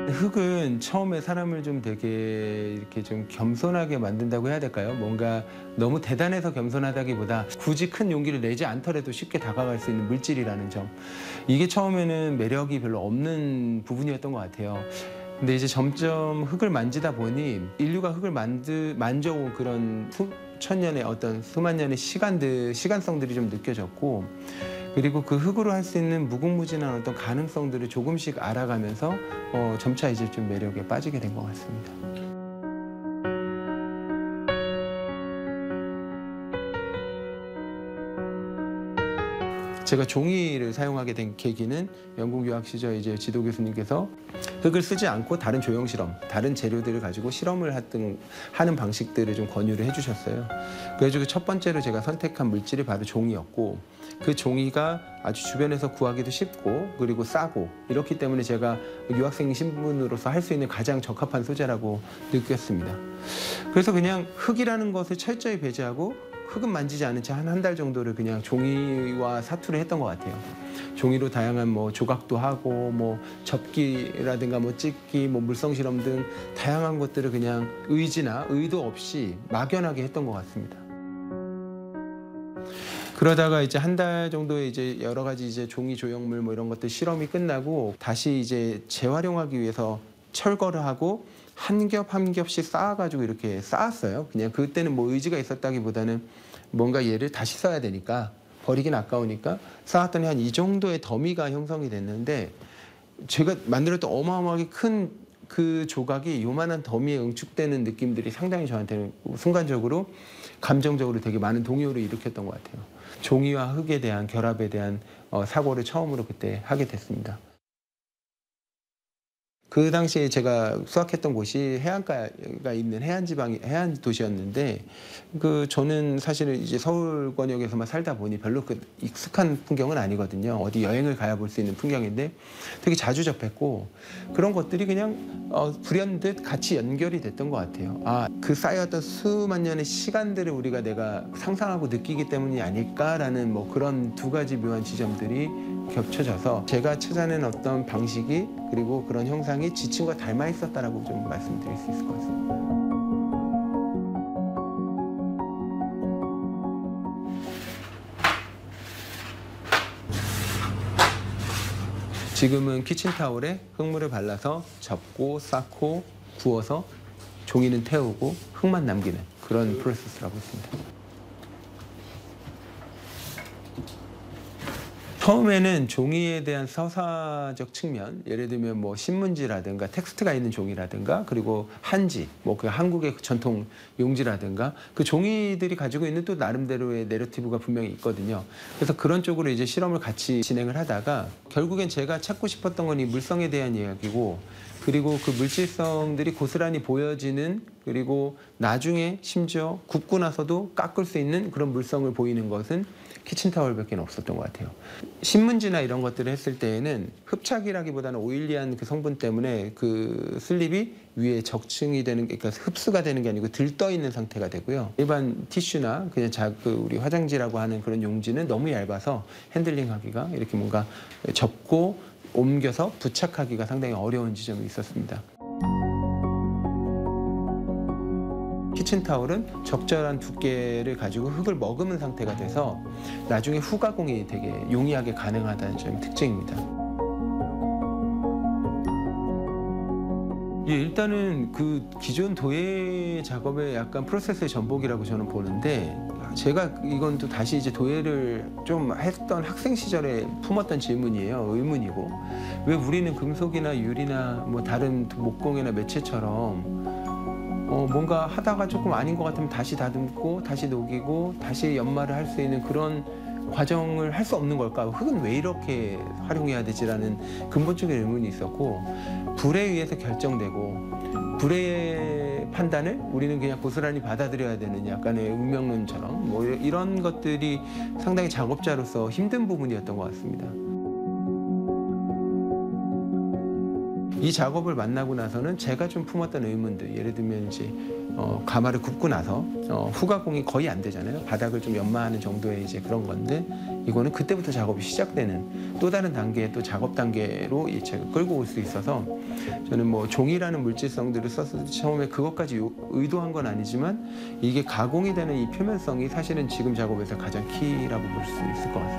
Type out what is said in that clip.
흙은 처음에 사람을 좀 되게 이렇게 좀 겸손하게 만든다고 해야 될까요? 뭔가 너무 대단해서 겸손하다기보다 굳이 큰 용기를 내지 않더라도 쉽게 다가갈 수 있는 물질이라는 점. 이게 처음에는 매력이 별로 없는 부분이었던 것 같아요. 근데 이제 점점 흙을 만지다 보니 인류가 흙을 만져온 그런 수천 년의 어떤 수만 년의 시간성들이 좀 느껴졌고, 그리고 그 흙으로 할 수 있는 무궁무진한 어떤 가능성들을 조금씩 알아가면서 점차 이제 좀 매력에 빠지게 된 것 같습니다. 제가 종이를 사용하게 된 계기는 영국 유학 시절 이제 지도 교수님께서 흙을 쓰지 않고 다른 조형 실험, 다른 재료들을 가지고 실험을 하는 방식들을 좀 권유를 해주셨어요. 그래가지고 첫 번째로 제가 선택한 물질이 바로 종이였고, 그 종이가 아주 주변에서 구하기도 쉽고 그리고 싸고 이렇기 때문에 제가 유학생 신분으로서 할 수 있는 가장 적합한 소재라고 느꼈습니다. 그래서 그냥 흙이라는 것을 철저히 배제하고 흙은 만지지 않은 채 한 달 정도를 그냥 종이와 사투를 했던 것 같아요. 종이로 다양한 뭐 조각도 하고 뭐 접기라든가 뭐 찍기, 뭐 물성 실험 등 다양한 것들을 그냥 의지나 의도 없이 막연하게 했던 것 같습니다. 그러다가 이제 한 달 정도의 이제 여러 가지 이제 종이 조형물 뭐 이런 것들 실험이 끝나고 다시 이제 재활용하기 위해서 철거를 하고 한 겹 한 겹씩 쌓아가지고 이렇게 쌓았어요. 그냥 그때는 뭐 의지가 있었다기보다는 뭔가 얘를 다시 써야 되니까 버리긴 아까우니까 쌓았더니 한 이 정도의 더미가 형성이 됐는데, 제가 만들었던 어마어마하게 큰 그 조각이 요만한 더미에 응축되는 느낌들이 상당히 저한테는 순간적으로 감정적으로 되게 많은 동요를 일으켰던 것 같아요. 종이와 흙에 대한 결합에 대한 사고를 처음으로 그때 하게 됐습니다. 그 당시에 제가 수학했던 곳이 해안가가 있는 해안 도시였는데, 저는 사실은 이제 서울 권역에서만 살다 보니 별로 그 익숙한 풍경은 아니거든요. 어디 여행을 가야 볼 수 있는 풍경인데 되게 자주 접했고, 그런 것들이 그냥 불현듯 같이 연결이 됐던 것 같아요. 그 쌓여왔던 수만 년의 시간들을 내가 상상하고 느끼기 때문이 아닐까라는 뭐 그런 두 가지 묘한 지점들이 겹쳐져서 제가 찾아낸 어떤 방식이 그리고 그런 형상이 지층과 닮아 있었다라고 좀 말씀드릴 수 있을 것 같습니다. 지금은 키친타올에 흙물을 발라서 접고 쌓고 구워서 종이는 태우고 흙만 남기는 그런 프로세스라고 있습니다. 처음에는 종이에 대한 서사적 측면, 예를 들면 뭐 신문지라든가 텍스트가 있는 종이라든가 그리고 한지, 뭐 그 한국의 전통 용지라든가 그 종이들이 가지고 있는 또 나름대로의 내러티브가 분명히 있거든요. 그래서 그런 쪽으로 이제 실험을 같이 진행을 하다가 결국엔 제가 찾고 싶었던 건 이 물성에 대한 이야기고, 그리고 그 물질성들이 고스란히 보여지는, 그리고 나중에 심지어 굽고 나서도 깎을 수 있는 그런 물성을 보이는 것은 키친타월밖에 없었던 것 같아요. 신문지나 이런 것들을 했을 때에는 흡착이라기보다는 오일리한 그 성분 때문에 그 슬립이 위에 적층이 되는, 그러니까 흡수가 되는 게 아니고 들떠 있는 상태가 되고요. 일반 티슈나 그냥 우리 화장지라고 하는 그런 용지는 너무 얇아서 핸들링하기가, 이렇게 뭔가 접고 옮겨서 부착하기가 상당히 어려운 지점이 있었습니다. 키친타올은 적절한 두께를 가지고 흙을 머금은 상태가 돼서 나중에 후가공이 되게 용이하게 가능하다는 점이 특징입니다. 일단은 그 기존 도예 작업의 약간 프로세스의 전복이라고 저는 보는데, 제가 이건 또 다시 이제 도예를 좀 했던 학생 시절에 품었던 질문이에요. 의문이고, 왜 우리는 금속이나 유리나 뭐 다른 목공이나 매체처럼 뭔가 하다가 조금 아닌 것 같으면 다시 다듬고 다시 녹이고 다시 연마를 할 수 있는 그런 과정을 할 수 없는 걸까? 흙은 왜 이렇게 활용해야 되지라는 근본적인 의문이 있었고, 불에 의해서 결정되고 불의 판단을 우리는 그냥 고스란히 받아들여야 되는 약간의 운명론처럼 뭐 이런 것들이 상당히 작업자로서 힘든 부분이었던 것 같습니다. 이 작업을 만나고 나서는 제가 좀 품었던 의문들, 예를 들면 이제 가마를 굽고 나서 후가공이 거의 안 되잖아요. 바닥을 좀 연마하는 정도의 이제 그런 건데, 이거는 그때부터 작업이 시작되는 또 다른 단계의 또 작업 단계로 이 책을 끌고 올 수 있어서 저는 뭐 종이라는 물질성들을 썼을 때 처음에 그것까지 의도한 건 아니지만 이게 가공이 되는 이 표면성이 사실은 지금 작업에서 가장 키라고 볼 수 있을 것 같습니다.